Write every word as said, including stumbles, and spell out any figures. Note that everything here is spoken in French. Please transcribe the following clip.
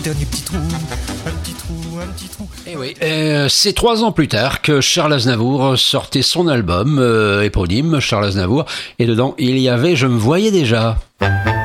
dernier petit trou, un petit trou, un petit trou. Et oui, euh, c'est trois ans plus tard que Charles Aznavour sortait son album euh, éponyme, Charles Aznavour, et dedans il y avait Je me voyais déjà.